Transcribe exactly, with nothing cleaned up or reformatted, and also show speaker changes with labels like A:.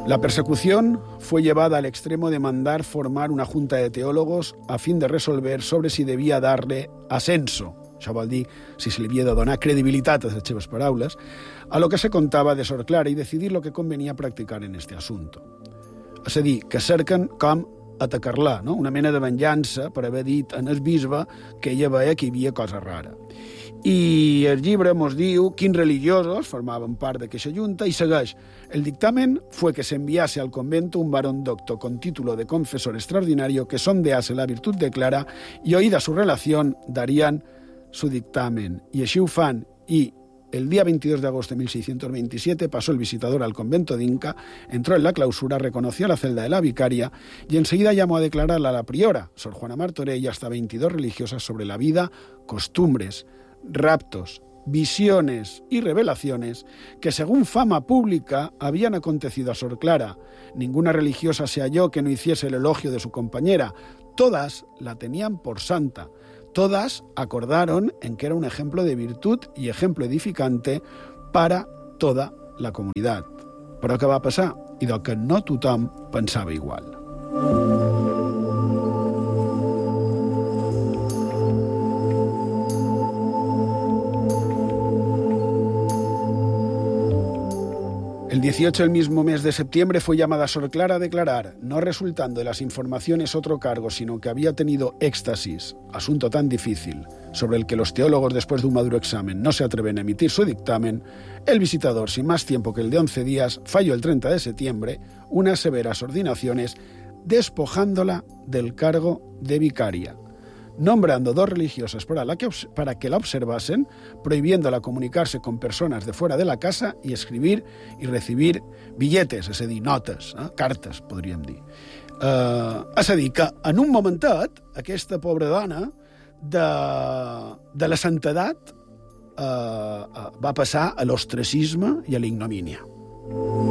A: La persecución fue llevada al extremo de mandar formar una junta de teólogos a fin de resolver sobre si devia dar-le ascenso, això vol dir si se li havia de donar credibilitat a les seves paraules, a lo que se contava de Sor Clara i decidir lo que convenia practicar en este assunto. És a dir, que cerquen com atacar-la, no? Una mena de venjança per haver dit en el bisbe que ella veia que hi havia cosa rara. I el llibre mos diu quins religiosos formaven part d'aquesta junta i segueix. El dictamen fue que se enviase al convento un varón docto con título de confesor extraordinario que sondease la virtud de Clara y oída su relación darían su dictamen. Y així ho fan. I el día veintidós de agosto de mil seiscientos veintisiete pasó el visitador al convento de Inca, entró en la clausura, reconoció la celda de la vicaria y enseguida llamó a declarar a la priora, Sor Juana Martorell, y hasta veintidós religiosas sobre la vida, costumbres, raptos, visiones y revelaciones que, según fama pública, habían acontecido a Sor Clara. Ninguna religiosa se halló que no hiciese el elogio de su compañera. Todas la tenían por santa. Todas acordaron en que era un ejemplo de virtud y ejemplo edificante para toda la comunitat. Però què va passar? I del que no tothom pensava igual. El dieciocho del mismo mes de septiembre fue llamada Sor Clara a declarar, no resultando de las informaciones otro cargo, sino que había tenido éxtasis, asunto tan difícil, sobre el que los teólogos después de un maduro examen no se atreven a emitir su dictamen. El visitador, sin más tiempo que el de once días, falló el treinta de septiembre unas severas ordenaciones despojándola del cargo de vicaria, nombrando dos religiosas para, la que, para que la observasen, prohibiéndola comunicarse con personas de fuera de la casa y escribir y recibir billetes, és a dir, notes, eh? cartes, podríem dir. Eh, és a dir, que en un momentet, aquesta pobra dona de, de la santedat eh, va passar a l'ostracisme i a l'ignomínia.